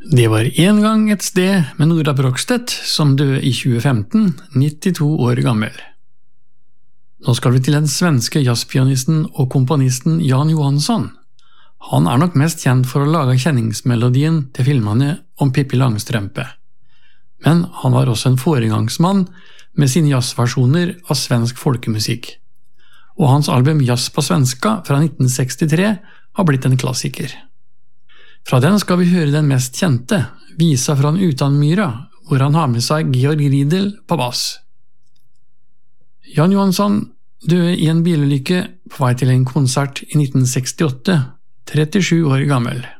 Det var en gang et sted med Nora Brogstedt, som døde i 2015, 92 år gammel. Nå skal vi til den svenske jazzpianisten og komponisten Jan Johansson. Han er nok mest kjent for å lage kjenningsmelodien til filmene om Pippi Langstrømpe. Men han var også en foregangsmann med sine jazzversjoner av svensk folkemusikk. Og hans album Jazz på svenska fra 1963 har blitt en klassiker. Fra den skal vi høre den mest kjente, Visa från Utanmyra, hvor han har med seg Georg Riedel på bass. Jan Johansson døde i en bilulykke på vei til en konsert i 1968, 37 år gammel.